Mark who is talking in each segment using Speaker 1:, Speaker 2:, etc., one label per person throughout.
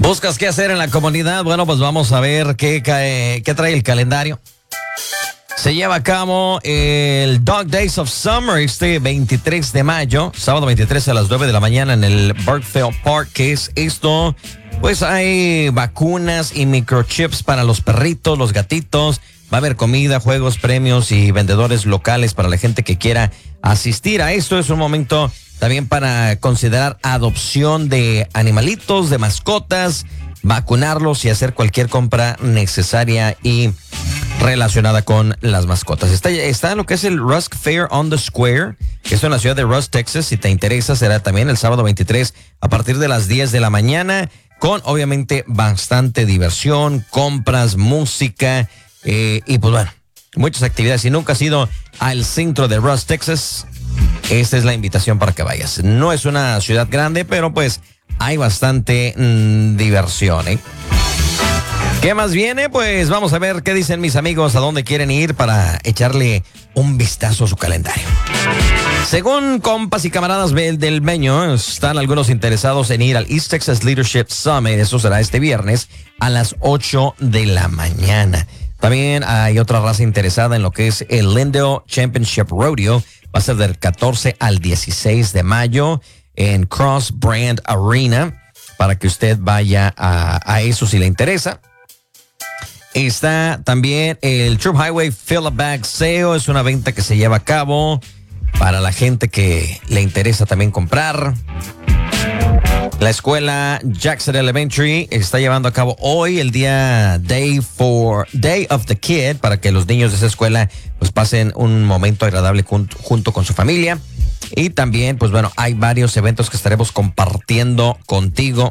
Speaker 1: ¿Buscas qué hacer en la comunidad? Bueno, pues vamos a ver qué trae el calendario. Se lleva a cabo el Dog Days of Summer este 23 de mayo, sábado 23 a las 9 de la mañana en el Burkeville Park. ¿Qué es esto? Pues hay vacunas y microchips para los perritos, los gatitos. Va a haber comida, juegos, premios y vendedores locales para la gente que quiera asistir a esto. Es un momento también para considerar adopción de animalitos, de mascotas, vacunarlos y hacer cualquier compra necesaria y relacionada con las mascotas. Está lo que es el Rusk Fair on the Square, que es en la ciudad de Rusk, Texas. Si te interesa, será también el sábado 23 a partir de las 10 de la mañana, con obviamente bastante diversión, compras, música y pues bueno, muchas actividades. Si nunca has ido al centro de Rusk, Texas, esta es la invitación para que vayas. No es una ciudad grande, pero pues hay bastante diversión, ¿eh? ¿Qué más viene? Pues vamos a ver qué dicen mis amigos, a dónde quieren ir para echarle un vistazo a su calendario. Según compas y camaradas del Meño, están algunos interesados en ir al East Texas Leadership Summit. Eso será este viernes a las 8 de la mañana. También hay otra raza interesada en lo que es el Lindale Championship Rodeo. Va a ser del 14 al 16 de mayo en Cross Brand Arena, para que usted vaya a eso si le interesa. Está también el Troop Highway Fill-A-Bag Sale. Es una venta que se lleva a cabo para la gente que le interesa también comprar. La escuela Jackson Elementary está llevando a cabo hoy el Day of the Kid, para que los niños de esa escuela pues pasen un momento agradable junto con su familia. Y también, pues bueno, hay varios eventos que estaremos compartiendo contigo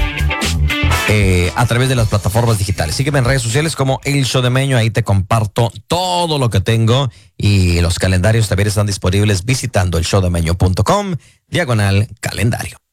Speaker 1: a través de las plataformas digitales. Sígueme en redes sociales como El Show de Meño. Ahí te comparto todo lo que tengo, y los calendarios también están disponibles visitando elshowdemeño.com/calendario.